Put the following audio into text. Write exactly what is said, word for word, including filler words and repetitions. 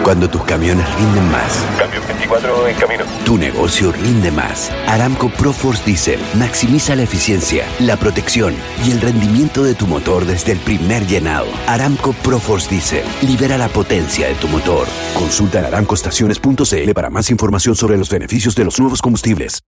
Cuando tus camiones rinden más. Cambio veinticuatro en camino. Tu negocio rinde más. Aramco ProForce Diesel maximiza la eficiencia, la protección y el rendimiento de tu motor desde el primer llenado. Aramco ProForce Diesel libera la potencia de tu motor. Consulta en aramco estaciones punto c l para más información sobre los beneficios de los nuevos combustibles.